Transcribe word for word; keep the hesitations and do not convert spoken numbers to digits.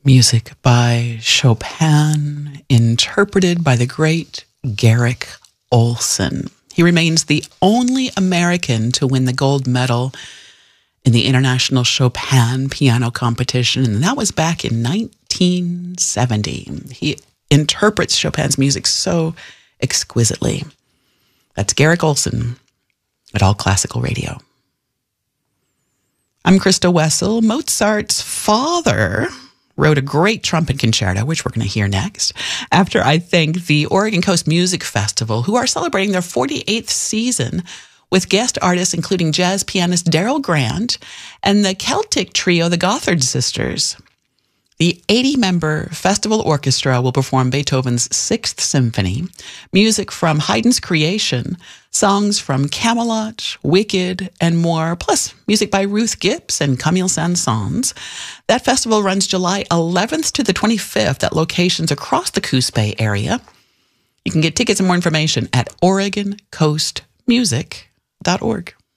Music by Chopin, interpreted by the great Garrick Ohlson. He remains the only American to win the gold medal in the International Chopin Piano Competition, and that was back in nineteen seventy. He interprets Chopin's music so exquisitely. That's Garrick Ohlson at All Classical Radio. I'm Krista Wessel. Mozart's father wrote a great trumpet concerto, which we're going to hear next, after I thank the Oregon Coast Music Festival, who are celebrating their forty-eighth season with guest artists including jazz pianist Daryl Grant and the Celtic trio, the Gothard Sisters. The eighty-member festival orchestra will perform Beethoven's Sixth Symphony, music from Haydn's Creation, songs from Camelot, Wicked, and more, plus music by Ruth Gibbs and Camille Saint-Saëns. That festival runs July eleventh to the twenty-fifth at locations across the Coos Bay area. You can get tickets and more information at Oregon Coast Music dot org.